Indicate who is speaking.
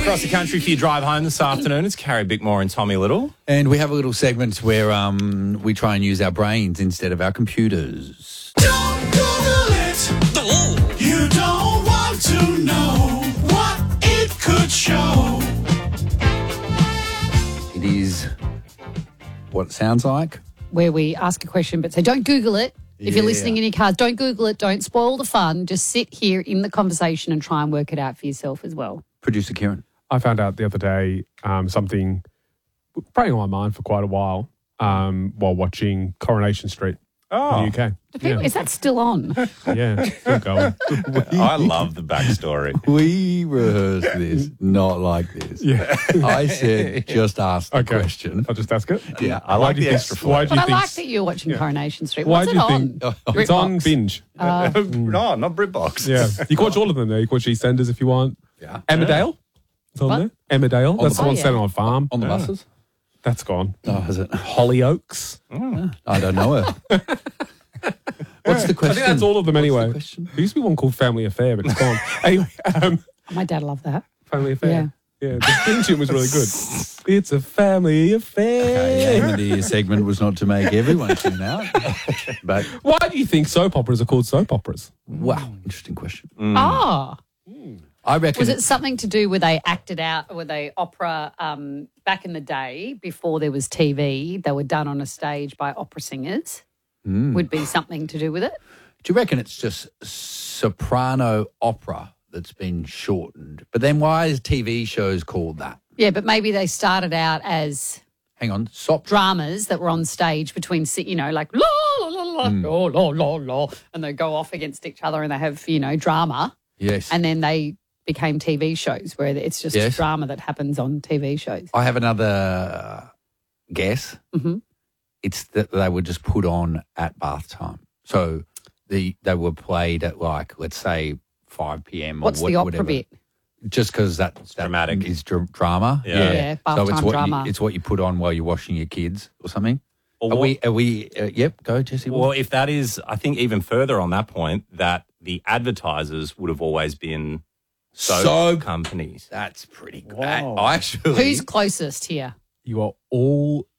Speaker 1: Across the country for your drive home this afternoon, it's Carrie Bickmore and Tommy Little.
Speaker 2: And we have a little segment where we try and use our brains instead of our computers.
Speaker 3: Don't Google it. You don't want to know what it could show.
Speaker 2: It is what it sounds like.
Speaker 4: Where we ask a question but say, don't Google it. If you're listening in your car, don't Google it. Don't spoil the fun. Just sit here in the conversation and try and work it out for yourself as well.
Speaker 2: Producer Kieran.
Speaker 5: I found out the other day something preying on my mind for quite a while while watching Coronation Street in the UK.
Speaker 4: Is that still on?
Speaker 5: Yeah, still going.
Speaker 1: I love the backstory.
Speaker 2: We rehearsed this not like this.
Speaker 5: Yeah.
Speaker 2: I said, just ask the question.
Speaker 5: I'll just ask it.
Speaker 2: Yeah.
Speaker 1: I like the extra
Speaker 5: Why
Speaker 1: flavor.
Speaker 5: do you
Speaker 4: But I
Speaker 5: think
Speaker 4: like that you're watching Coronation Street.
Speaker 5: Why
Speaker 4: What's
Speaker 5: do
Speaker 4: it
Speaker 5: you
Speaker 4: on?
Speaker 5: think it's on
Speaker 4: BritBox.
Speaker 5: binge?
Speaker 1: No, not BritBox.
Speaker 5: Yeah, you can watch all of them there. You can watch EastEnders if you want.
Speaker 2: Yeah.
Speaker 5: Emmerdale, it's on
Speaker 4: What?
Speaker 5: there. Emmerdale, that's the one set on a farm.
Speaker 2: On the buses?
Speaker 5: That's gone.
Speaker 2: Oh, is it?
Speaker 5: Hollyoaks.
Speaker 2: I don't know her. What's the
Speaker 5: I
Speaker 2: question?
Speaker 5: think that's all of them anyway.
Speaker 2: question?
Speaker 5: There used to be one called Family Affair, but it's gone. Anyway,
Speaker 4: My dad loved that.
Speaker 5: Family Affair. Yeah, the theme tune was really good. It's a family affair.
Speaker 2: Okay, the aim of the segment was not to make everyone tune out. But,
Speaker 5: Why do you think soap operas are called soap operas?
Speaker 2: wow, interesting question.
Speaker 4: Oh.
Speaker 2: I reckon
Speaker 4: Was it something to do where they acted out, were they opera back in the day before there was TV? They were done on a stage by opera singers. Would be something to do with it.
Speaker 2: Do you reckon it's just soprano opera that's been shortened? But then why is TV shows called that?
Speaker 4: Yeah, but maybe they started out as
Speaker 2: Hang on, sop.
Speaker 4: dramas that were on stage between, like la la la la la la la la, and they go off against each other and they have, drama.
Speaker 2: Yes.
Speaker 4: And then they became TV shows where it's just drama that happens on TV shows.
Speaker 2: I have another guess.
Speaker 4: Mm-hmm.
Speaker 2: It's that they were just put on at bath time. So they were played at let's say 5 p.m.
Speaker 4: What's
Speaker 2: or
Speaker 4: the opera
Speaker 2: whatever.
Speaker 4: bit?
Speaker 2: Just because that's
Speaker 1: Dramatic.
Speaker 2: is drama.
Speaker 1: Yeah.
Speaker 4: bath
Speaker 2: So
Speaker 4: time drama.
Speaker 2: it's what you put on while you're washing your kids or something.
Speaker 1: Or
Speaker 2: Are
Speaker 1: what-
Speaker 2: we? Yep. Go, Jesse.
Speaker 1: Well, if that is, I think even further on that point, that the advertisers would have always been soap companies.
Speaker 2: That's pretty good. Actually,
Speaker 4: Who's closest here?
Speaker 5: You are all